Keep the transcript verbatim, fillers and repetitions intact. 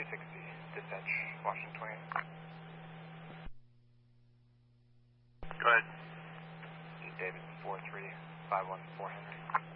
two sixty, dispatch, Washington twenty-eight. Go ahead. David, four three five one four Henry.